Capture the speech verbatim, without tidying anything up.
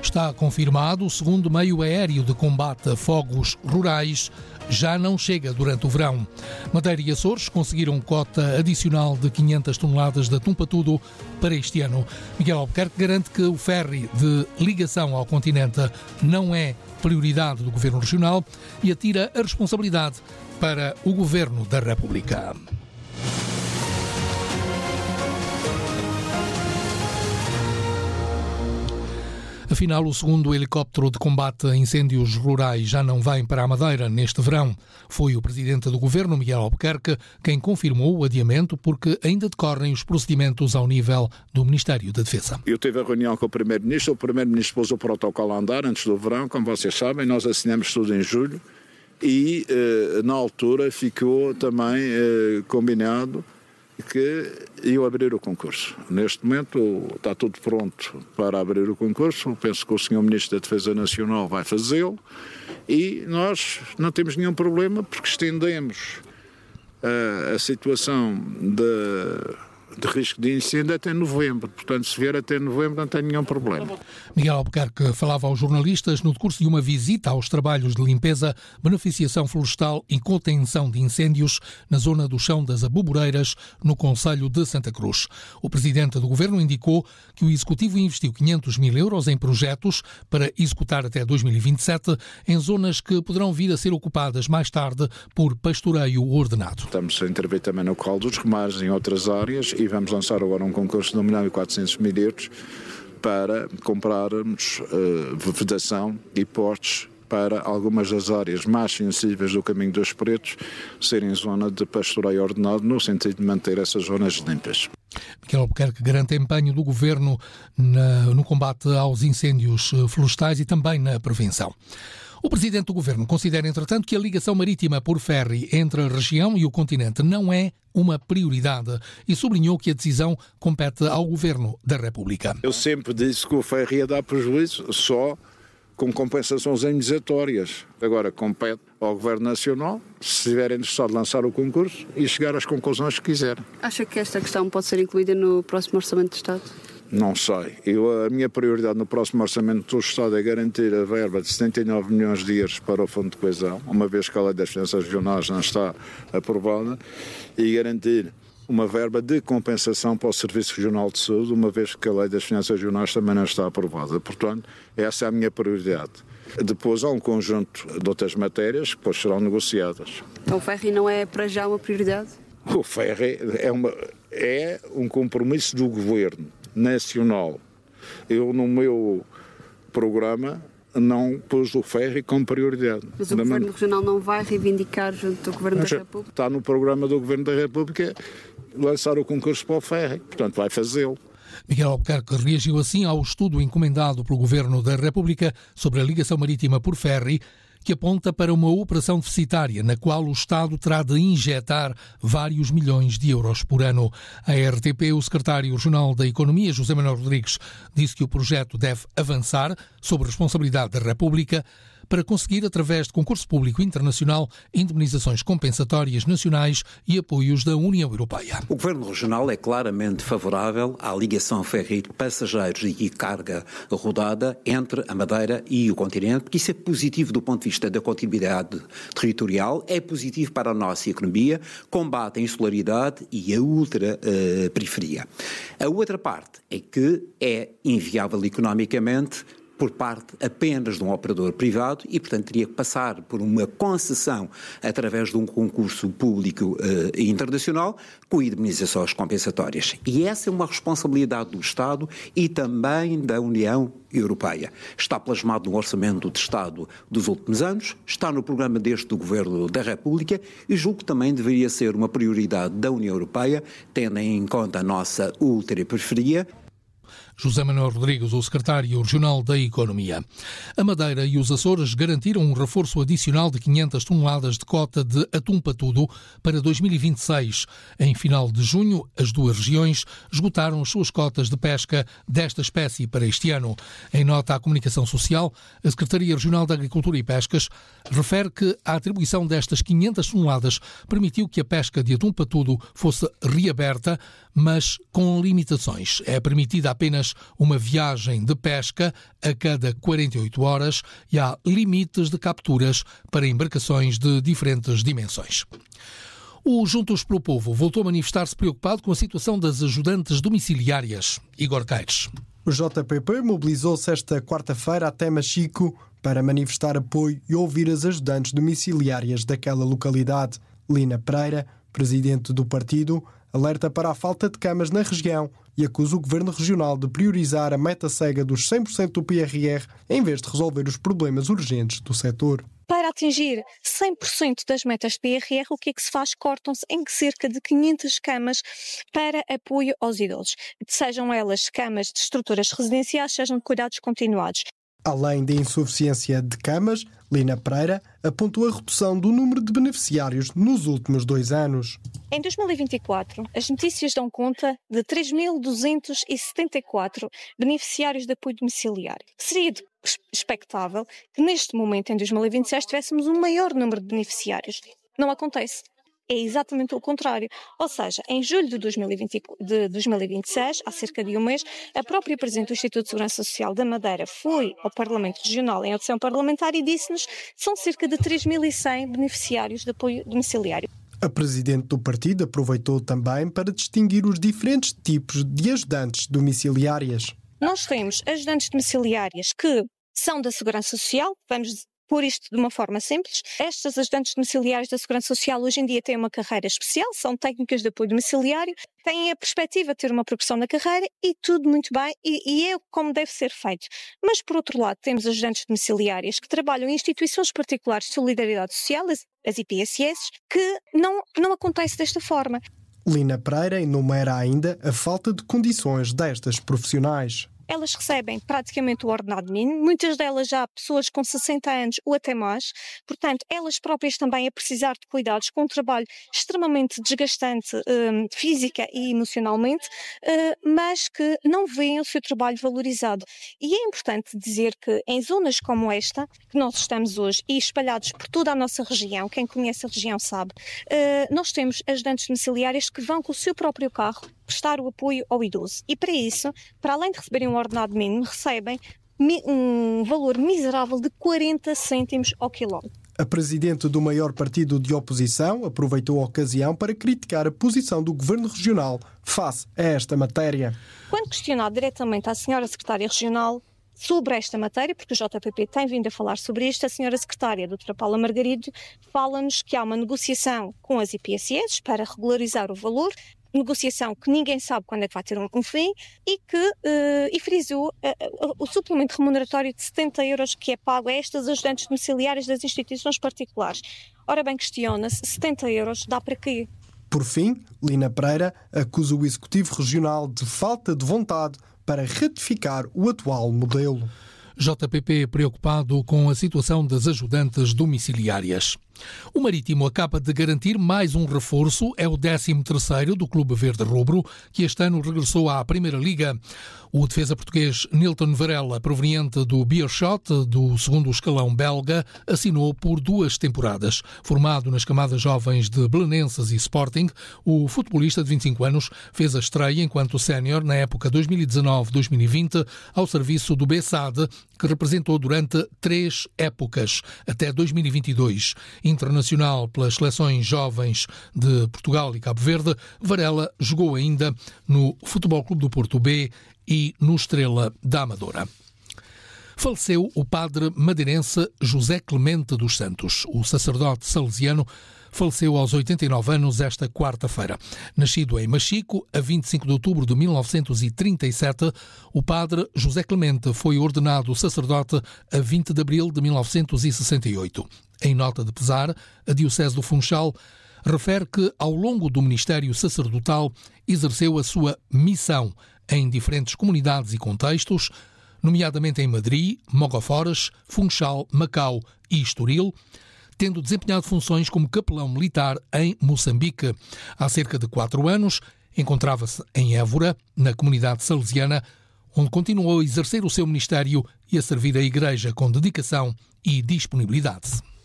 Está confirmado, o segundo meio aéreo de combate a fogos rurais já não chega durante o verão. Madeira e Açores conseguiram cota adicional de quinhentas toneladas de atum patudo para este ano. Miguel Albuquerque garante que o ferry de ligação ao continente não é prioridade do Governo Regional e atira a responsabilidade para o Governo da República. Afinal, o segundo helicóptero de combate a incêndios rurais já não vem para a Madeira neste verão. Foi o Presidente do Governo, Miguel Albuquerque, quem confirmou o adiamento porque ainda decorrem os procedimentos ao nível do Ministério da Defesa. Eu tive a reunião com o Primeiro-Ministro, o Primeiro-Ministro pôs o protocolo a andar antes do verão, como vocês sabem, nós assinamos tudo em julho e eh, na altura ficou também eh, combinado que iam abrir o concurso. Neste momento está tudo pronto para abrir o concurso. Penso que o senhor Ministro da Defesa Nacional vai fazê-lo e nós não temos nenhum problema porque estendemos a, a situação de, de risco de incêndio até novembro. Portanto, se vier até novembro não tem nenhum problema. Miguel Albuquerque falava aos jornalistas no decurso de uma visita aos trabalhos de limpeza, beneficiação florestal e contenção de incêndios na zona do Chão das Aboboreiras, no concelho de Santa Cruz. O Presidente do Governo indicou que o Executivo investiu quinhentos mil euros em projetos para executar até dois mil e vinte e sete em zonas que poderão vir a ser ocupadas mais tarde por pastoreio ordenado. Estamos a intervir também no Corral dos Romares, em outras áreas, e vamos lançar agora um concurso de um milhão e quatrocentos mil euros para comprarmos uh, vedação e postes para algumas das áreas mais sensíveis do Caminho dos Pretos serem zona de pastoreio ordenado, no sentido de manter essas zonas limpas. Miguel Albuquerque garante empenho do Governo na, no combate aos incêndios florestais e também na prevenção. O Presidente do Governo considera, entretanto, que a ligação marítima por ferry entre a região e o continente não é uma prioridade e sublinhou que a decisão compete ao Governo da República. Eu sempre disse que o ferry ia dar prejuízo só com compensações indenizatórias. Agora compete ao Governo Nacional, se estiverem interessados, lançar o concurso e chegar às conclusões que quiserem. Acha que esta questão pode ser incluída no próximo Orçamento de Estado? Não sei. Eu, a minha prioridade no próximo Orçamento do Estado é garantir a verba de setenta e nove milhões de euros para o Fundo de Coesão, uma vez que a Lei das Finanças Regionais não está aprovada, e garantir uma verba de compensação para o Serviço Regional de Saúde, uma vez que a Lei das Finanças Regionais também não está aprovada. Portanto, essa é a minha prioridade. Depois há um conjunto de outras matérias que depois serão negociadas. Então o ferry não é para já uma prioridade? O ferry é, uma, é um compromisso do Governo Nacional. Eu, no meu programa, não pus o ferry como prioridade. Mas o Governo Regional não vai reivindicar junto ao Governo da República? Está no programa do Governo da República lançar o concurso para o ferry, portanto vai fazê-lo. Miguel Albuquerque reagiu assim ao estudo encomendado pelo Governo da República sobre a ligação marítima por ferry, que aponta para uma operação deficitária na qual o Estado terá de injetar vários milhões de euros por ano. A R T P, o secretário regional da Economia, José Manuel Rodrigues, disse que o projeto deve avançar sob responsabilidade da República para conseguir, através de concurso público internacional, indemnizações compensatórias nacionais e apoios da União Europeia. O Governo Regional é claramente favorável à ligação ferry de passageiros e carga rodada entre a Madeira e o continente, porque isso é positivo do ponto de vista da continuidade territorial, é positivo para a nossa economia, combate a insularidade e a ultra-periferia. A outra parte é que é inviável economicamente por parte apenas de um operador privado e, portanto, teria que passar por uma concessão através de um concurso público uh, internacional com indemnizações compensatórias. E essa é uma responsabilidade do Estado e também da União Europeia. Está plasmado no Orçamento de Estado dos últimos anos, está no programa deste do Governo da República e julgo que também deveria ser uma prioridade da União Europeia, tendo em conta a nossa ultraperiferia. José Manuel Rodrigues, o secretário regional da Economia. A Madeira e os Açores garantiram um reforço adicional de quinhentas toneladas de cota de atum patudo para dois mil e vinte e seis. Em final de junho, as duas regiões esgotaram as suas cotas de pesca desta espécie para este ano. Em nota à comunicação social, a Secretaria Regional da Agricultura e Pescas refere que a atribuição destas quinhentas toneladas permitiu que a pesca de atum patudo fosse reaberta, mas com limitações. É permitida apenas apenas uma viagem de pesca a cada quarenta e oito horas e há limites de capturas para embarcações de diferentes dimensões. O Juntos pelo Povo voltou a manifestar-se preocupado com a situação das ajudantes domiciliárias. Igor Caires. O J P P mobilizou-se esta quarta-feira até Machico para manifestar apoio e ouvir as ajudantes domiciliárias daquela localidade. Lina Pereira, presidente do partido, alerta para a falta de camas na região e acusa o Governo Regional de priorizar a meta cega dos cem por cento do P R R em vez de resolver os problemas urgentes do setor. Para atingir cem por cento das metas de P R R, o que é que se faz? Cortam-se em cerca de quinhentas camas para apoio aos idosos. Sejam elas camas de estruturas residenciais, sejam de cuidados continuados. Além da insuficiência de camas, Lina Pereira apontou a redução do número de beneficiários nos últimos dois anos. Em dois mil e vinte e quatro, as notícias dão conta de três mil duzentos e setenta e quatro beneficiários de apoio domiciliário. Seria expectável que neste momento, em dois mil e vinte e seis, tivéssemos um maior número de beneficiários. Não acontece. É exatamente o contrário. Ou seja, em julho de dois mil e vinte, de dois mil e vinte e seis, há cerca de um mês, a própria Presidente do Instituto de Segurança Social da Madeira foi ao Parlamento Regional em audição parlamentar e disse-nos que são cerca de três mil e cem beneficiários de apoio domiciliário. A Presidente do partido aproveitou também para distinguir os diferentes tipos de ajudantes domiciliárias. Nós temos ajudantes domiciliárias que são da Segurança Social, vamos por isto de uma forma simples. Estas ajudantes domiciliárias da Segurança Social hoje em dia têm uma carreira especial, são técnicas de apoio domiciliário, têm a perspectiva de ter uma progressão na carreira e tudo muito bem, e, e é como deve ser feito. Mas, por outro lado, temos ajudantes domiciliárias que trabalham em instituições particulares de solidariedade social, as, as I P S S, que não, não acontece desta forma. Lina Pereira enumera ainda a falta de condições destas profissionais. Elas recebem praticamente o ordenado mínimo, muitas delas já pessoas com sessenta anos ou até mais, portanto, elas próprias também a precisar de cuidados com um trabalho extremamente desgastante um, física e emocionalmente, uh, mas que não veem o seu trabalho valorizado. E é importante dizer que em zonas como esta, que nós estamos hoje e espalhados por toda a nossa região, quem conhece a região sabe, uh, nós temos ajudantes domiciliárias que vão com o seu próprio carro prestar o apoio ao idoso. E para isso, para além de receberem um ordenado mínimo, recebem um valor miserável de quarenta cêntimos ao quilómetro. A presidente do maior partido de oposição aproveitou a ocasião para criticar a posição do Governo Regional face a esta matéria. Quando questionado diretamente à senhora secretária regional sobre esta matéria, porque o J P P tem vindo a falar sobre isto, a senhora secretária, a doutora Paula Margarido, fala-nos que há uma negociação com as I P S S para regularizar o valor, negociação que ninguém sabe quando é que vai ter um, um fim, e que uh, e frisou uh, uh, o suplemento remuneratório de setenta euros que é pago a estas ajudantes domiciliárias das instituições particulares. Ora bem, questiona-se, setenta euros dá para quê? Por fim, Lina Pereira acusa o Executivo Regional de falta de vontade para ratificar o atual modelo. J P P preocupado com a situação das ajudantes domiciliárias. O Marítimo acaba de garantir mais um reforço, é o décimo terceiro do Clube Verde Rubro, que este ano regressou à Primeira Liga. O defesa português Nilton Varela, proveniente do Beerschot, do segundo escalão belga, assinou por duas temporadas. Formado nas camadas jovens de Belenenses e Sporting, o futebolista de vinte e cinco anos fez a estreia enquanto sénior na época dois mil e dezanove dois mil e vinte ao serviço do Bessade, que representou durante três épocas, até dois mil e vinte e dois. Internacional pelas seleções jovens de Portugal e Cabo Verde, Varela jogou ainda no Futebol Clube do Porto B e no Estrela da Amadora. Faleceu o padre madeirense José Clemente dos Santos. O sacerdote salesiano faleceu aos oitenta e nove anos esta quarta-feira. Nascido em Machico, a vinte e cinco de outubro de mil novecentos e trinta e sete, o padre José Clemente foi ordenado sacerdote a vinte de abril de mil novecentos e sessenta e oito. Em nota de pesar, a Diocese do Funchal refere que, ao longo do ministério sacerdotal, exerceu a sua missão em diferentes comunidades e contextos, nomeadamente em Madrid, Mogofores, Funchal, Macau e Estoril, tendo desempenhado funções como capelão militar em Moçambique. Há cerca de quatro anos, encontrava-se em Évora, na comunidade salesiana, onde continuou a exercer o seu ministério e a servir a Igreja com dedicação e disponibilidade.